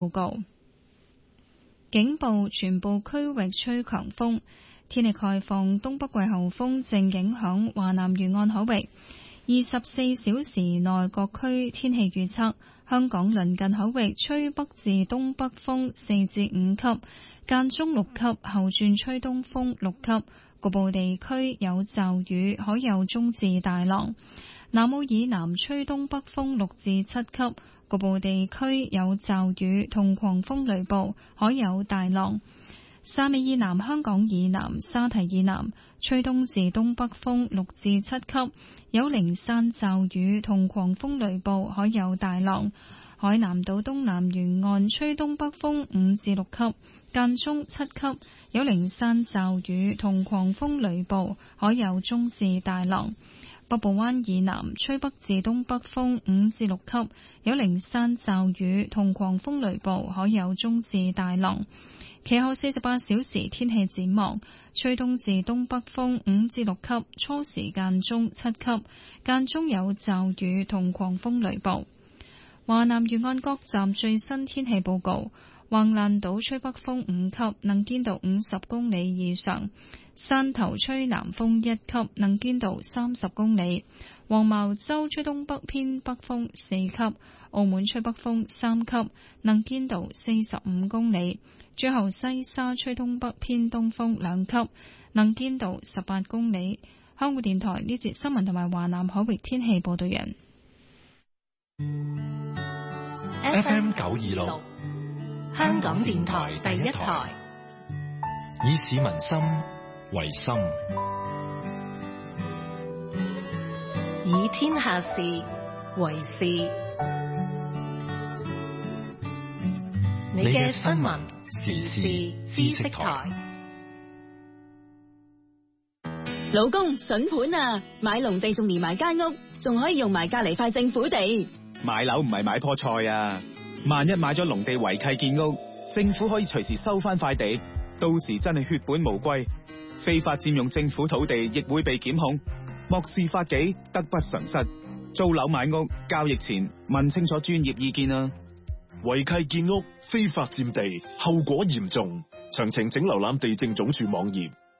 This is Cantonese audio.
報告。警報全部區域吹強風，天氣概況，東北季候風正影響華南沿岸海域。24小時內各區天氣預測：香港鄰近海域吹北至東北風4至5級，間中6級，後轉吹東風6級，局部地區有驟雨，海有中至大浪。南澳以南吹東北風6至7級，局部地區有驟雨同狂風雷暴，海有大浪。汕尾以南、香港以南、沙堤以南吹東至東北風6至7級，有零散驟雨同狂風雷暴，海有大浪。海南島東南沿岸吹東北風5至6級，間中7級，有零散驟雨同狂風雷暴，海有中至大浪。北部灣以南吹北至東北風5至6級，有零散驟雨同狂風雷暴，海有中至大浪。其後48小時天氣展望，吹東至東北風5至6級，初時間中7級，間中有驟雨同狂風雷暴。華南沿岸各站最新天氣報告：橫瀾島吹北風5級，能見度50公里以上；汕頭吹南風1級，能見度30公里；黃茅洲吹東北偏北風4級；澳門吹北風3級，能見度45公里；最後西沙吹東北偏東風2級，能見度18公里。香港電台呢節新聞同埋華南海域天氣報道人。 FM 926，香港電台第一台，以市民心為心， 以天下事為事。你嘅新聞時事知識台。 老公筍盤啊，買農地仲連埋間屋，仲可以用埋隔籬塊政府地。 買樓唔係買棵菜啊，萬一買咗農地違契建屋，政府可以隨時收翻塊地，到時真係血本無歸，非法佔用政府土地亦會被檢控，漠視法紀得不償失。租樓買屋交易前問清楚專業意見啊！ 違契建屋、非法佔地，後果嚴重。詳情請瀏覽地政總署網頁。